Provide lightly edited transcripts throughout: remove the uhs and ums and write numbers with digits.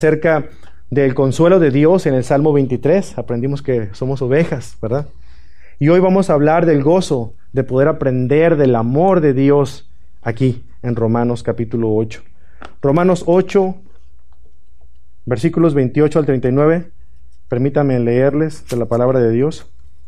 Acerca del consuelo de Dios en el Salmo 23. Aprendimos que somos ovejas, ¿verdad? Y hoy vamos a hablar del gozo de poder aprender del amor de Dios aquí en Romanos capítulo 8. Romanos 8, versículos 28 al 39. Permítanme leerles de la palabra de Dios.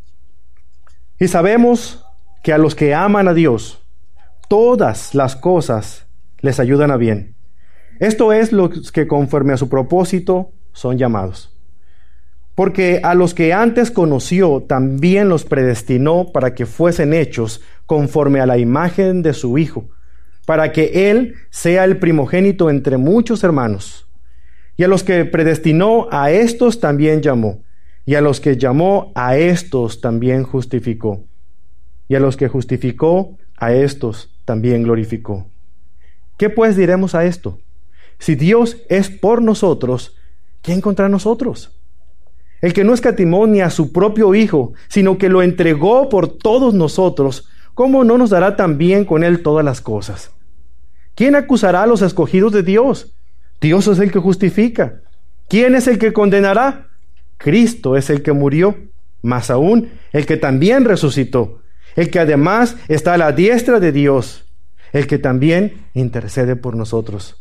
Y sabemos que a los que aman a Dios, todas las cosas les ayudan a bien. Esto es los que conforme a su propósito son llamados. Porque a los que antes conoció, también los predestinó para que fuesen hechos conforme a la imagen de su Hijo, para que Él sea el primogénito entre muchos hermanos. Y a los que predestinó, a estos también llamó. Y a los que llamó, a estos también justificó. Y a los que justificó, a estos también glorificó. ¿Qué pues diremos a esto? Si Dios es por nosotros, ¿quién contra nosotros? El que no escatimó ni a su propio Hijo, sino que lo entregó por todos nosotros, ¿cómo no nos dará también con Él todas las cosas? ¿Quién acusará a los escogidos de Dios? Dios es el que justifica. ¿Quién es el que condenará? Cristo es el que murió, más aún, el que también resucitó, el que además está a la diestra de Dios, el que también intercede por nosotros.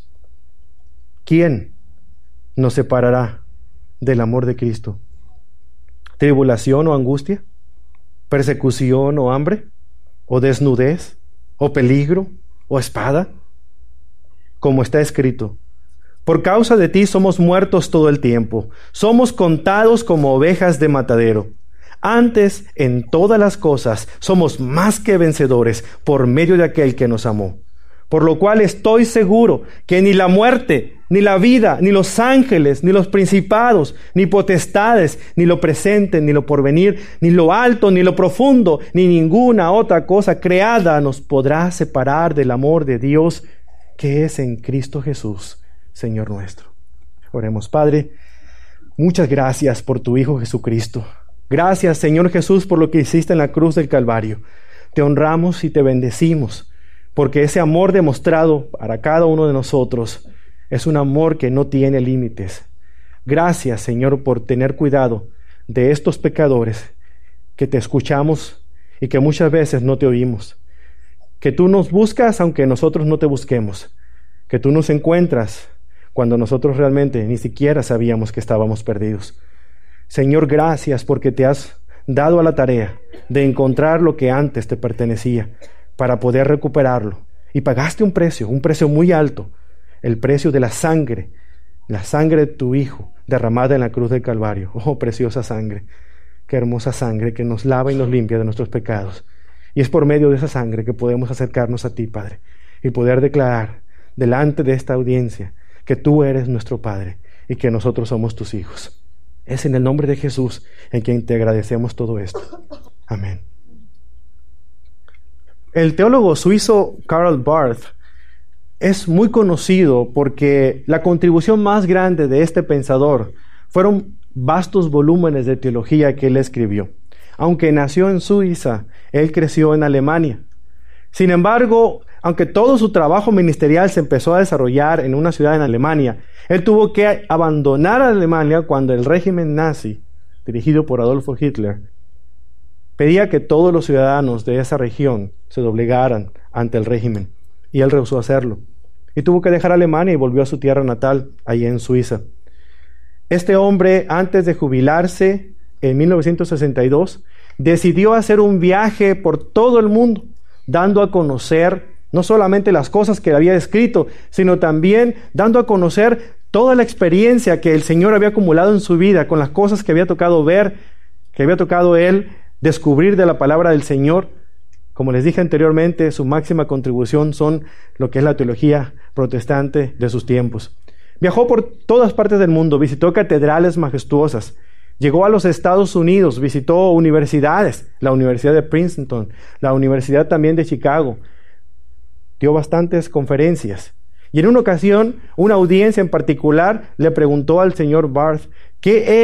¿Quién nos separará del amor de Cristo? ¿Tribulación o angustia? ¿Persecución o hambre? ¿O desnudez? ¿O peligro? ¿O espada? Como está escrito: por causa de ti somos muertos todo el tiempo, somos contados como ovejas de matadero. Antes, en todas las cosas, somos más que vencedores por medio de aquel que nos amó. Por lo cual estoy seguro que ni la muerte, ni la vida, ni los ángeles, ni los principados, ni potestades, ni lo presente, ni lo porvenir, ni lo alto, ni lo profundo, ni ninguna otra cosa creada nos podrá separar del amor de Dios que es en Cristo Jesús, Señor nuestro. Oremos. Padre, muchas gracias por tu Hijo Jesucristo. Gracias, Señor Jesús, por lo que hiciste en la cruz del Calvario. Te honramos y te bendecimos, porque ese amor demostrado para cada uno de nosotros es un amor que no tiene límites. Gracias, Señor, por tener cuidado de estos pecadores que te escuchamos y que muchas veces no te oímos. Que tú nos buscas aunque nosotros no te busquemos. Que tú nos encuentras cuando nosotros realmente ni siquiera sabíamos que estábamos perdidos. Señor, gracias porque te has dado a la tarea de encontrar lo que antes te pertenecía para poder recuperarlo. Y pagaste un precio muy alto, el precio de la sangre de tu Hijo derramada en la cruz del Calvario. Oh, preciosa sangre, qué hermosa sangre que nos lava y nos limpia de nuestros pecados. Y es por medio de esa sangre que podemos acercarnos a ti, Padre, y poder declarar delante de esta audiencia que tú eres nuestro Padre y que nosotros somos tus hijos. Es en el nombre de Jesús en quien te agradecemos todo esto. Amén. El teólogo suizo Karl Barth es muy conocido porque la contribución más grande de este pensador fueron vastos volúmenes de teología que él escribió. Aunque nació en Suiza, él creció en Alemania. Sin embargo, aunque todo su trabajo ministerial se empezó a desarrollar en una ciudad en Alemania, él tuvo que abandonar Alemania cuando el régimen nazi, dirigido por Adolfo Hitler, pedía que todos los ciudadanos de esa región se doblegaran ante el régimen, y él rehusó hacerlo. Y tuvo que dejar Alemania y volvió a su tierra natal, allí en Suiza. Este hombre, antes de jubilarse en 1962, decidió hacer un viaje por todo el mundo, dando a conocer no solamente las cosas que había escrito, sino también dando a conocer toda la experiencia que el Señor había acumulado en su vida, con las cosas que había tocado ver, que había tocado él descubrir de la palabra del Señor. Como les dije anteriormente, su máxima contribución son lo que es la teología protestante de sus tiempos. Viajó por todas partes del mundo, visitó catedrales majestuosas, llegó a los Estados Unidos, visitó universidades, la Universidad de Princeton, la Universidad también de Chicago, dio bastantes conferencias. Y en una ocasión, una audiencia en particular le preguntó al señor Barth qué era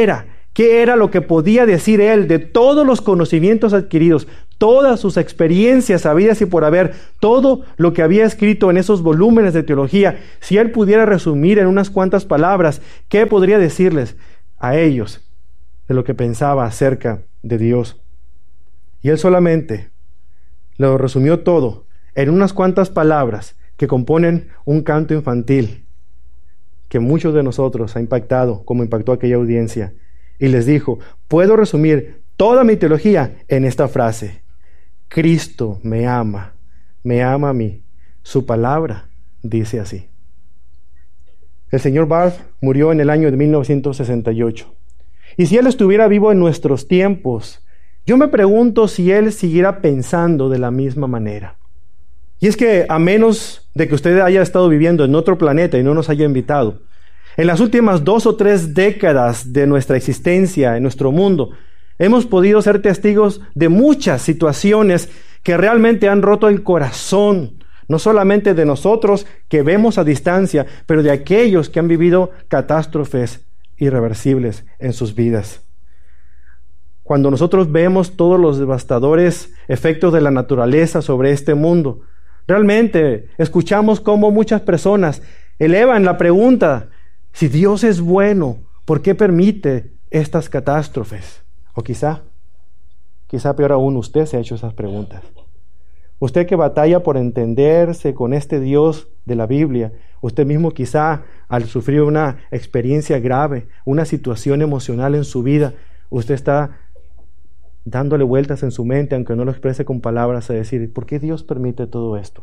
¿Qué era lo que podía decir él de todos los conocimientos adquiridos, todas sus experiencias habidas y por haber, todo lo que había escrito en esos volúmenes de teología? Si él pudiera resumir en unas cuantas palabras, ¿qué podría decirles a ellos de lo que pensaba acerca de Dios? Y él solamente lo resumió todo en unas cuantas palabras que componen un canto infantil que muchos de nosotros ha impactado, como impactó aquella audiencia. Y les dijo: puedo resumir toda mi teología en esta frase: Cristo me ama a mí. Su palabra dice así. El señor Barth murió en el año de 1968. Y si él estuviera vivo en nuestros tiempos, yo me pregunto si él siguiera pensando de la misma manera. Y es que, a menos de que usted haya estado viviendo en otro planeta y no nos haya invitado, en las últimas 2 o 3 décadas de nuestra existencia en nuestro mundo, hemos podido ser testigos de muchas situaciones que realmente han roto el corazón, no solamente de nosotros que vemos a distancia, pero de aquellos que han vivido catástrofes irreversibles en sus vidas. Cuando nosotros vemos todos los devastadores efectos de la naturaleza sobre este mundo, realmente escuchamos cómo muchas personas elevan la pregunta: si Dios es bueno, ¿por qué permite estas catástrofes? O quizá peor aún, usted se ha hecho esas preguntas. Usted que batalla por entenderse con este Dios de la Biblia, usted mismo quizá al sufrir una experiencia grave, una situación emocional en su vida, usted está dándole vueltas en su mente, aunque no lo exprese con palabras, a decir: ¿por qué Dios permite todo esto?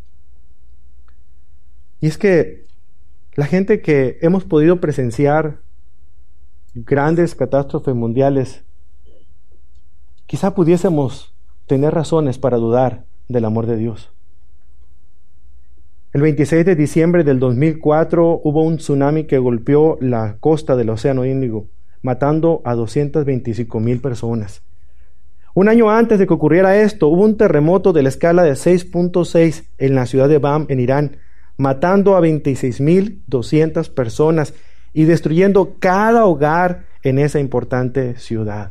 Y es que la gente que hemos podido presenciar grandes catástrofes mundiales, quizá pudiésemos tener razones para dudar del amor de Dios. El 26 de diciembre del 2004 hubo un tsunami que golpeó la costa del Océano Índico, matando a 225,000 personas. Un año antes de que ocurriera esto, hubo un terremoto de la escala de 6.6 en la ciudad de Bam, en Irán, matando a 26,200 personas y destruyendo cada hogar en esa importante ciudad.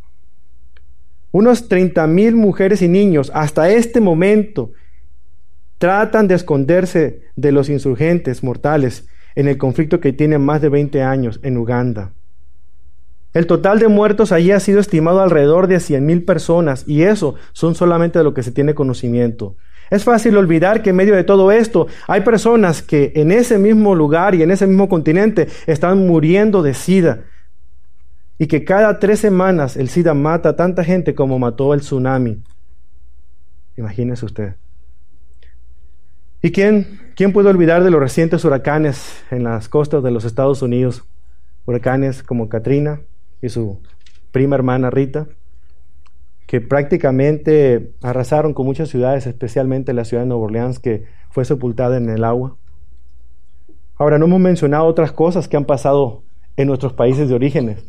Unos 30,000 mujeres y niños hasta este momento tratan de esconderse de los insurgentes mortales en el conflicto que tiene más de 20 años en Uganda. El total de muertos allí ha sido estimado alrededor de 100,000 personas, y eso son solamente de lo que se tiene conocimiento. Es fácil olvidar que en medio de todo esto hay personas que en ese mismo lugar y en ese mismo continente están muriendo de SIDA, y que cada 3 semanas el SIDA mata a tanta gente como mató el tsunami. Imagínese usted. ¿Y quién puede olvidar de los recientes huracanes en las costas de los Estados Unidos? Huracanes como Katrina y su prima hermana Rita, que prácticamente arrasaron con muchas ciudades, especialmente la ciudad de Nueva Orleans, que fue sepultada en el agua. Ahora, no hemos mencionado otras cosas que han pasado en nuestros países de orígenes.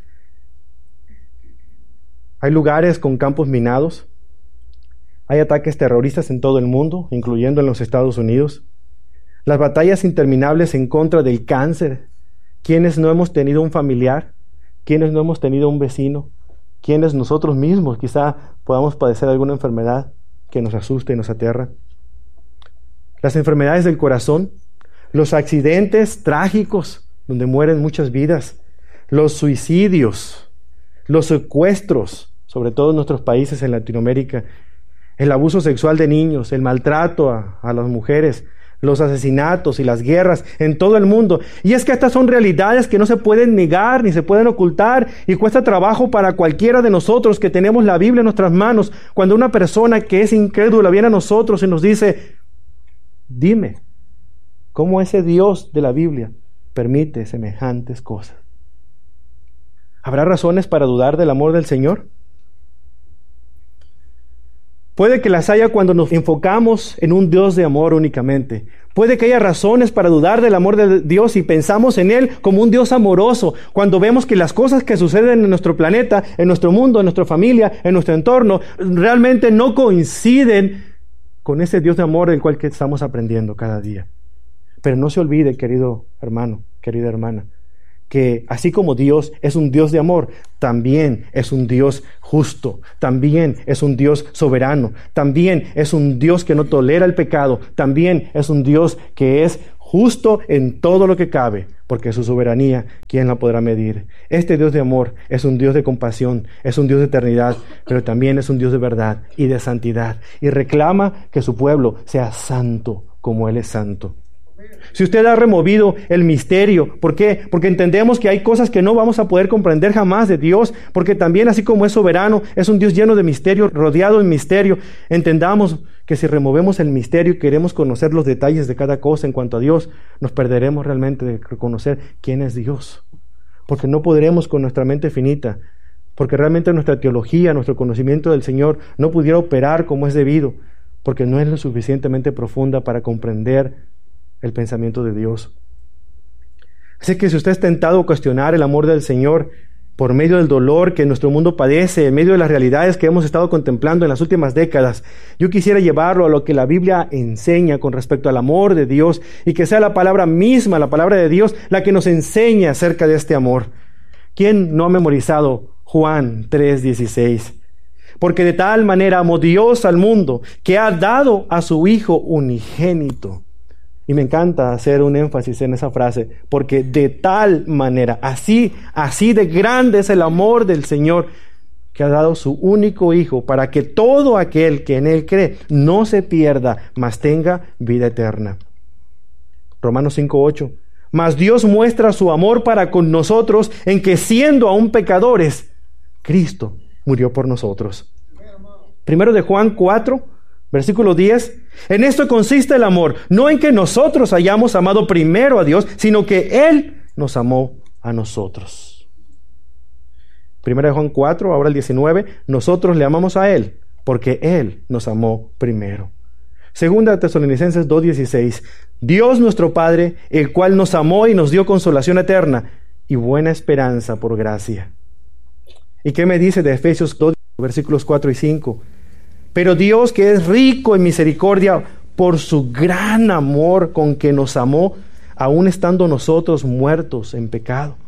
Hay lugares con campos minados, hay ataques terroristas en todo el mundo, incluyendo en los Estados Unidos, las batallas interminables en contra del cáncer. ¿Quiénes no hemos tenido un familiar? ¿Quiénes no hemos tenido un vecino? ¿Quiénes nosotros mismos quizá podamos padecer alguna enfermedad que nos asuste y nos aterra? Las enfermedades del corazón, los accidentes trágicos donde mueren muchas vidas, los suicidios, los secuestros, sobre todo en nuestros países en Latinoamérica, el abuso sexual de niños, el maltrato a las mujeres, los asesinatos y las guerras en todo el mundo. Y es que estas son realidades que no se pueden negar ni se pueden ocultar, y cuesta trabajo para cualquiera de nosotros que tenemos la Biblia en nuestras manos cuando una persona que es incrédula viene a nosotros y nos dice: dime, ¿cómo ese Dios de la Biblia permite semejantes cosas? ¿Habrá razones para dudar del amor del Señor? Puede que las haya cuando nos enfocamos en un Dios de amor únicamente. Puede que haya razones para dudar del amor de Dios y pensamos en Él como un Dios amoroso, cuando vemos que las cosas que suceden en nuestro planeta, en nuestro mundo, en nuestra familia, en nuestro entorno, realmente no coinciden con ese Dios de amor del cual que estamos aprendiendo cada día. Pero no se olvide, querido hermano, querida hermana, que así como Dios es un Dios de amor, también es un Dios justo, también es un Dios soberano, también es un Dios que no tolera el pecado, también es un Dios que es justo en todo lo que cabe, porque su soberanía, ¿quién la podrá medir? Este Dios de amor es un Dios de compasión, es un Dios de eternidad, pero también es un Dios de verdad y de santidad, y reclama que su pueblo sea santo como Él es santo. Si usted ha removido el misterio, ¿por qué? Porque entendemos que hay cosas que no vamos a poder comprender jamás de Dios, porque también así como es soberano, es un Dios lleno de misterio, rodeado de misterio. Entendamos que si removemos el misterio y queremos conocer los detalles de cada cosa en cuanto a Dios, nos perderemos realmente de reconocer quién es Dios, porque no podremos con nuestra mente finita, porque realmente nuestra teología, nuestro conocimiento del Señor no pudiera operar como es debido, porque no es lo suficientemente profunda para comprender el pensamiento de Dios. Así que si usted es tentado a cuestionar el amor del Señor por medio del dolor que nuestro mundo padece, en medio de las realidades que hemos estado contemplando en las últimas décadas, yo quisiera llevarlo a lo que la Biblia enseña con respecto al amor de Dios, y que sea la palabra misma, la palabra de Dios, la que nos enseña acerca de este amor. ¿Quién no ha memorizado Juan 3:16? Porque de tal manera amó Dios al mundo, que ha dado a su Hijo unigénito. Y me encanta hacer un énfasis en esa frase, porque de tal manera, así de grande es el amor del Señor, que ha dado su único Hijo, para que todo aquel que en Él cree no se pierda, mas tenga vida eterna. Romanos 5:8. Mas Dios muestra su amor para con nosotros, en que siendo aún pecadores, Cristo murió por nosotros. Primero de Juan 4, versículo 10. En esto consiste el amor, no en que nosotros hayamos amado primero a Dios, sino que Él nos amó a nosotros. Primera de Juan 4, ahora el 19. Nosotros le amamos a Él, porque Él nos amó primero. Segunda de Tesalonicenses 2:16. Dios nuestro Padre, el cual nos amó y nos dio consolación eterna y buena esperanza por gracia. ¿Y qué me dice de Efesios 2, versículos 4 y 5? Pero Dios, que es rico en misericordia, por su gran amor con que nos amó, aun estando nosotros muertos en pecado.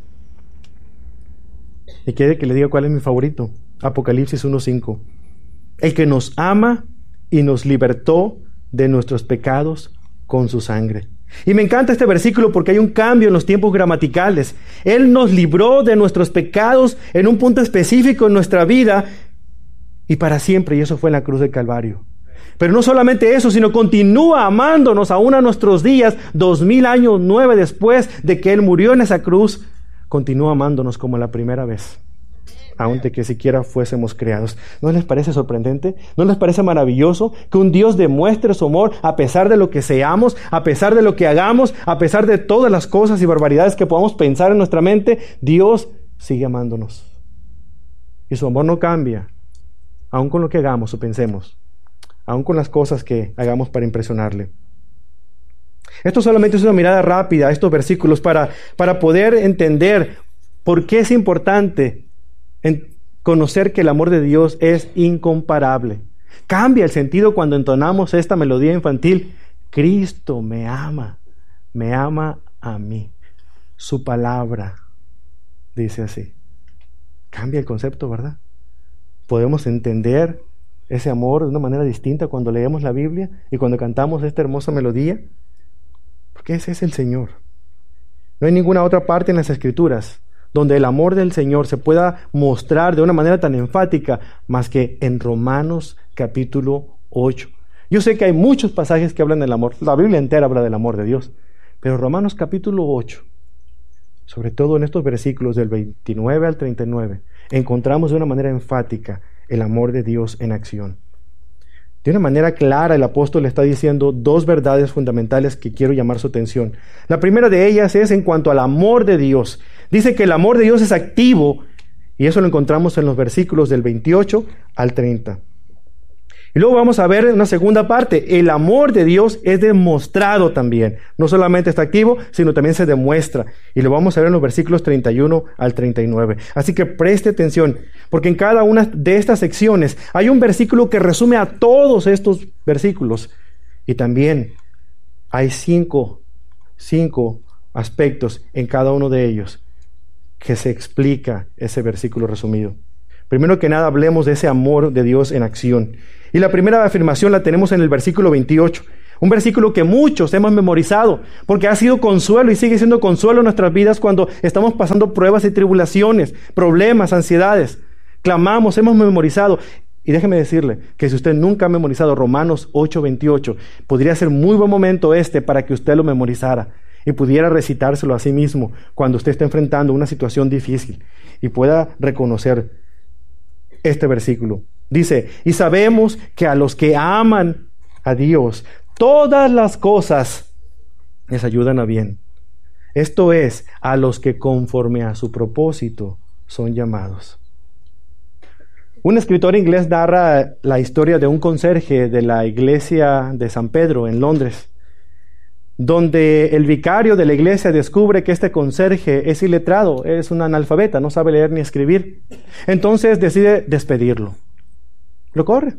Y quiere que le diga cuál es mi favorito. Apocalipsis 1:5. El que nos ama y nos libertó de nuestros pecados con su sangre. Y me encanta este versículo porque hay un cambio en los tiempos gramaticales. Él nos libró de nuestros pecados en un punto específico en nuestra vida, y para siempre, y eso fue en la cruz del Calvario. Pero no solamente eso, sino continúa amándonos aún a nuestros días, 2000 años 9 después de que Él murió en esa cruz, continúa amándonos como la primera vez, aun de que siquiera fuésemos creados. ¿No les parece sorprendente? ¿No les parece maravilloso que un Dios demuestre su amor a pesar de lo que seamos, a pesar de lo que hagamos, a pesar de todas las cosas y barbaridades que podamos pensar en nuestra mente? Dios sigue amándonos. Y su amor no cambia, aun con lo que hagamos o pensemos, aun con las cosas que hagamos para impresionarle. Esto solamente es una mirada rápida a estos versículos para poder entender por qué es importante conocer que el amor de Dios es incomparable. Cambia el sentido cuando entonamos esta melodía infantil. Cristo me ama a mí. Su palabra dice así. Cambia el concepto, ¿verdad? Podemos entender ese amor de una manera distinta cuando leemos la Biblia y cuando cantamos esta hermosa melodía, porque ese es el Señor. No hay ninguna otra parte en las Escrituras donde el amor del Señor se pueda mostrar de una manera tan enfática más que en Romanos capítulo 8. Yo sé que hay muchos pasajes que hablan del amor, la Biblia entera habla del amor de Dios, pero Romanos capítulo 8, sobre todo en estos versículos del 29 al 39, encontramos de una manera enfática el amor de Dios en acción. De una manera clara el apóstol le está diciendo dos verdades fundamentales que quiero llamar su atención. La primera de ellas es en cuanto al amor de Dios. Dice que el amor de Dios es activo, y eso lo encontramos en los versículos del 28 al 30. Y luego vamos a ver una segunda parte. El amor de Dios es demostrado también. No solamente está activo, sino también se demuestra. Y lo vamos a ver en los versículos 31 al 39. Así que preste atención, porque en cada una de estas secciones hay un versículo que resume a todos estos versículos. Y también hay cinco aspectos en cada uno de ellos que se explica ese versículo resumido. Primero que nada, hablemos de ese amor de Dios en acción. Y la primera afirmación la tenemos en el versículo 28. Un versículo que muchos hemos memorizado, porque ha sido consuelo y sigue siendo consuelo en nuestras vidas cuando estamos pasando pruebas y tribulaciones, problemas, ansiedades. Clamamos, hemos memorizado. Y déjeme decirle que si usted nunca ha memorizado Romanos 8:28, podría ser muy buen momento para que usted lo memorizara y pudiera recitárselo a sí mismo cuando usted esté enfrentando una situación difícil y pueda reconocer este versículo. Dice, y sabemos que a los que aman a Dios, todas las cosas les ayudan a bien. Esto es, a los que conforme a su propósito son llamados. Un escritor inglés narra la historia de un conserje de la iglesia de San Pedro en Londres, donde el vicario de la iglesia descubre que este conserje es iletrado, es un analfabeta, no sabe leer ni escribir. Entonces decide despedirlo. Lo corre.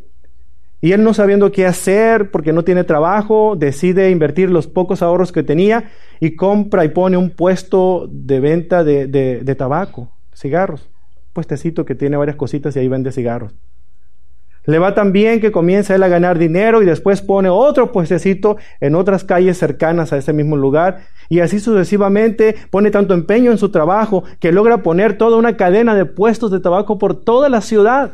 Y él, no sabiendo qué hacer porque no tiene trabajo, decide invertir los pocos ahorros que tenía y compra y pone un puesto de venta de tabaco, cigarros. Un puestecito que tiene varias cositas y ahí vende cigarros. Le va tan bien que comienza él a ganar dinero y después pone otro puestecito en otras calles cercanas a ese mismo lugar y así sucesivamente pone tanto empeño en su trabajo que logra poner toda una cadena de puestos de tabaco por toda la ciudad.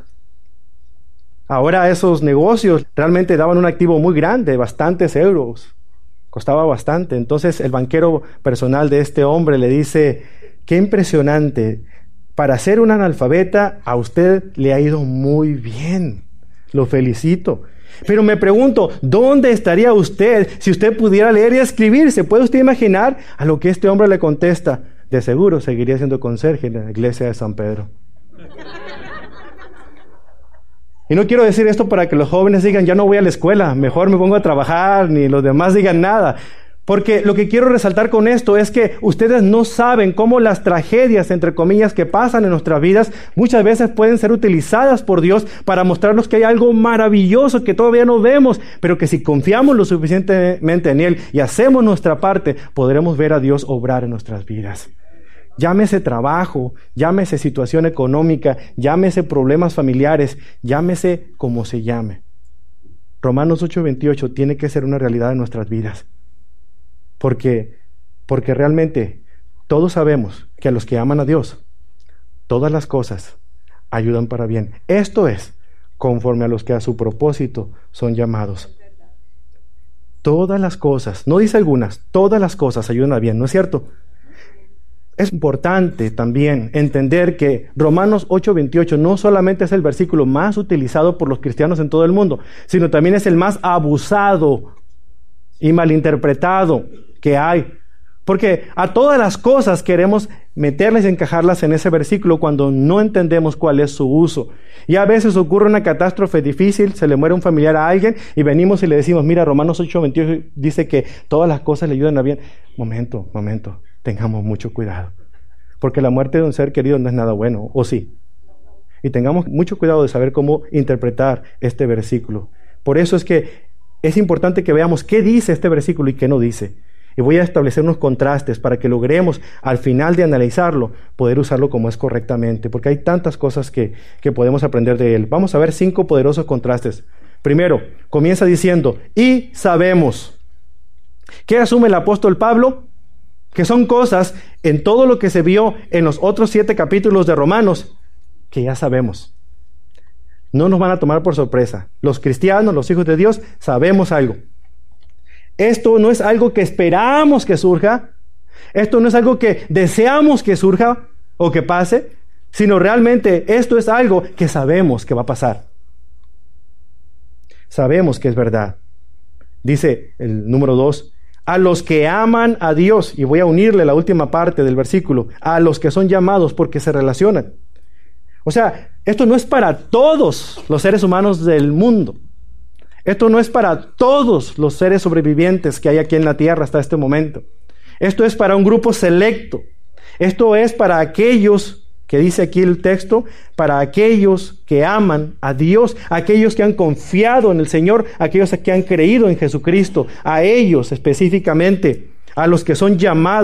Ahora esos negocios realmente daban un activo muy grande, bastantes euros, costaba bastante. Entonces el banquero personal de este hombre le dice, qué impresionante, para ser un analfabeta a usted le ha ido muy bien, lo felicito. Pero me pregunto, ¿dónde estaría usted si usted pudiera leer y escribir? ¿Se puede usted imaginar? A lo que este hombre le contesta, de seguro seguiría siendo conserje en la iglesia de San Pedro. Y no quiero decir esto para que los jóvenes digan, ya no voy a la escuela, mejor me pongo a trabajar, ni los demás digan nada. Porque lo que quiero resaltar con esto es que ustedes no saben cómo las tragedias, entre comillas, que pasan en nuestras vidas, muchas veces pueden ser utilizadas por Dios para mostrarnos que hay algo maravilloso que todavía no vemos, pero que si confiamos lo suficientemente en Él y hacemos nuestra parte, podremos ver a Dios obrar en nuestras vidas. Llámese trabajo, llámese situación económica, llámese problemas familiares, llámese como se llame. Romanos 8:28 tiene que ser una realidad en nuestras vidas. Porque realmente todos sabemos que a los que aman a Dios, todas las cosas ayudan para bien. Esto es, conforme a los que a su propósito son llamados. Todas las cosas, no dice algunas, todas las cosas ayudan a bien, ¿no es cierto? Es importante también entender que Romanos 8:28 no solamente es el versículo más utilizado por los cristianos en todo el mundo, sino también es el más abusado y malinterpretado que hay. Porque a todas las cosas queremos meterlas y encajarlas en ese versículo cuando no entendemos cuál es su uso. Y a veces ocurre una catástrofe difícil, se le muere un familiar a alguien y venimos y le decimos, mira, Romanos 8:28 dice que todas las cosas le ayudan a bien. Momento, tengamos mucho cuidado. Porque la muerte de un ser querido no es nada bueno, ¿o sí? Y tengamos mucho cuidado de saber cómo interpretar este versículo. Por eso es que es importante que veamos qué dice este versículo y qué no dice. Y voy a establecer unos contrastes para que logremos, al final de analizarlo, poder usarlo como es correctamente, porque hay tantas cosas que podemos aprender de él. Vamos a ver 5 poderosos contrastes. Primero, comienza diciendo, y sabemos. ¿Qué asume el apóstol Pablo? Que son cosas en todo lo que se vio en los otros 7 capítulos de Romanos, que ya sabemos. No nos van a tomar por sorpresa. Los cristianos, los hijos de Dios, sabemos algo. Esto no es algo que esperamos que surja. Esto no es algo que deseamos que surja o que pase, sino realmente esto es algo que sabemos que va a pasar. Sabemos que es verdad. Dice el número 2, a los que aman a Dios, y voy a unirle la última parte del versículo, a los que son llamados porque se relacionan. O sea, esto no es para todos los seres humanos del mundo. Esto no es para todos los seres sobrevivientes que hay aquí en la tierra hasta este momento. Esto es para un grupo selecto. Esto es para aquellos, que dice aquí el texto, para aquellos que aman a Dios, aquellos que han confiado en el Señor, aquellos que han creído en Jesucristo, a ellos específicamente, a los que son llamados,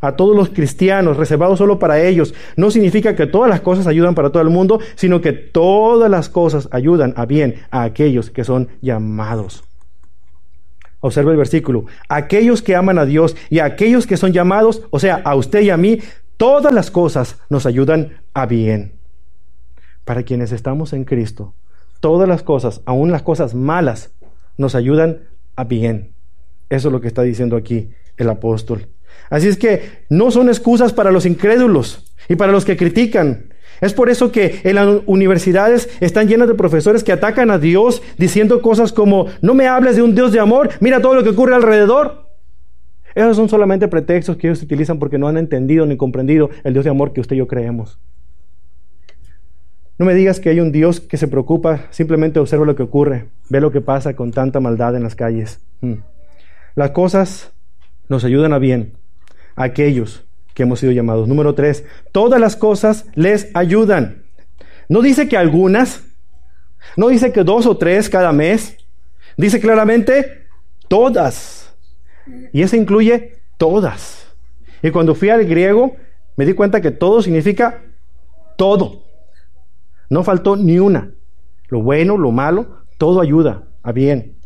a todos los cristianos, reservado solo para ellos, no significa que todas las cosas ayudan para todo el mundo, sino que todas las cosas ayudan a bien a aquellos que son llamados. Observa el versículo. Aquellos que aman a Dios y a aquellos que son llamados, o sea, a usted y a mí, todas las cosas nos ayudan a bien. Para quienes estamos en Cristo, todas las cosas, aun las cosas malas, nos ayudan a bien. Eso es lo que está diciendo aquí el apóstol. Así es que no son excusas para los incrédulos y para los que critican. Es por eso que en las universidades están llenas de profesores que atacan a Dios diciendo cosas como: no me hables de un Dios de amor, mira todo lo que ocurre alrededor. Esos son solamente pretextos que ellos utilizan porque no han entendido ni comprendido el Dios de amor que usted y yo creemos. No me digas que hay un Dios que se preocupa, simplemente observa lo que ocurre, ve lo que pasa con tanta maldad en las calles. Las cosas nos ayudan a bien a aquellos que hemos sido llamados. Número 3, todas las cosas les ayudan. No dice que algunas, no dice que 2 o 3 cada mes, dice claramente todas. Y eso incluye todas. Y cuando fui al griego, me di cuenta que todo significa todo. No faltó ni una. Lo bueno, lo malo, todo ayuda a bien.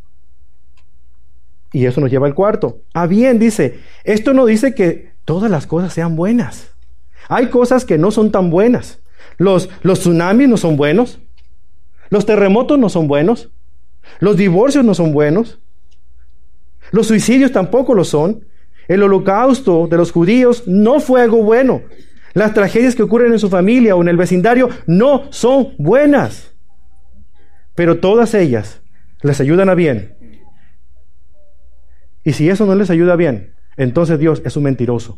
Y eso nos lleva al cuarto. A bien, dice. Esto no dice que todas las cosas sean buenas. Hay cosas que no son tan buenas. Los tsunamis no son buenos. Los terremotos no son buenos. Los divorcios no son buenos. Los suicidios tampoco lo son. El holocausto de los judíos no fue algo bueno. Las tragedias que ocurren en su familia o en el vecindario no son buenas. Pero todas ellas les ayudan a bien. Y si eso no les ayuda bien, entonces Dios es un mentiroso.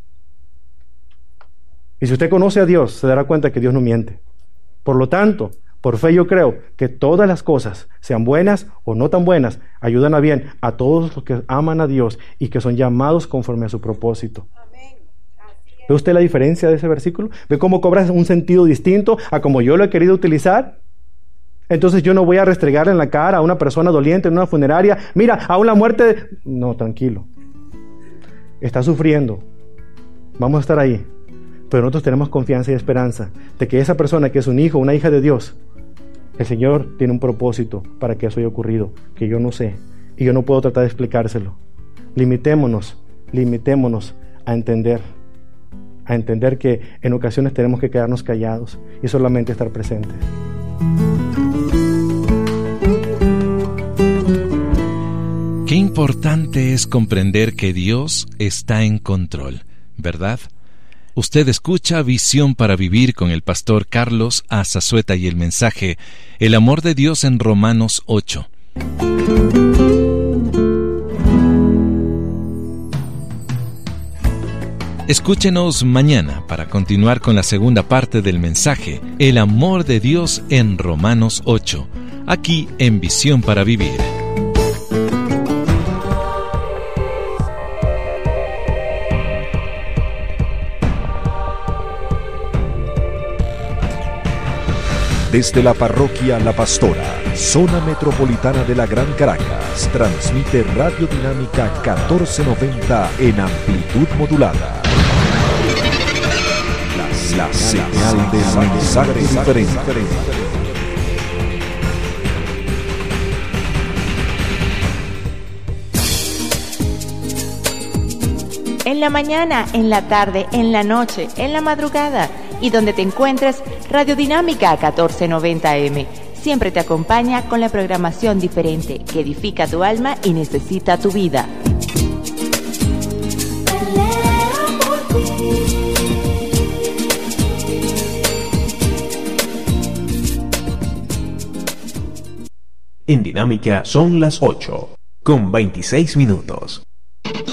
Y si usted conoce a Dios, se dará cuenta que Dios no miente. Por lo tanto, por fe yo creo que todas las cosas, sean buenas o no tan buenas, ayudan a bien a todos los que aman a Dios y que son llamados conforme a su propósito. ¿Ve usted la diferencia de ese versículo? ¿Ve cómo cobra un sentido distinto a como yo lo he querido utilizar? Entonces yo no voy a restregarle en la cara a una persona doliente en una funeraria: mira, aún la muerte... No, tranquilo. Está sufriendo. Vamos a estar ahí. Pero nosotros tenemos confianza y esperanza de que esa persona que es un hijo, una hija de Dios, el Señor tiene un propósito para que eso haya ocurrido, que yo no sé, y yo no puedo tratar de explicárselo. Limitémonos a entender que en ocasiones tenemos que quedarnos callados y solamente estar presentes. Qué importante es comprender que Dios está en control, ¿verdad? Usted escucha Visión para Vivir con el pastor Carlos A. Zazueta y el mensaje El amor de Dios en Romanos 8. Escúchenos mañana para continuar con la segunda parte del mensaje El amor de Dios en Romanos 8, aquí en Visión para Vivir. Desde la parroquia La Pastora, zona metropolitana de la Gran Caracas, transmite Radio Dinámica 1490 en amplitud modulada. La señal del mensaje diferente. En la mañana, en la tarde, en la noche, en la madrugada y donde te encuentres, Radio Dinámica 1490M siempre te acompaña con la programación diferente que edifica tu alma y necesita tu vida. En Dinámica son las 8:26.